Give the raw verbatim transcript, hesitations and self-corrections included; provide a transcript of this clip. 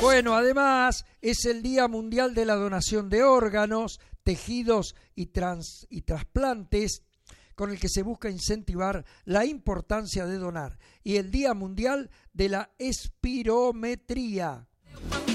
Bueno, además es el Día Mundial de la Donación de Órganos, Tejidos y, trans, y Trasplantes, con el que se busca incentivar la importancia de donar, y el Día Mundial de la Espirometría.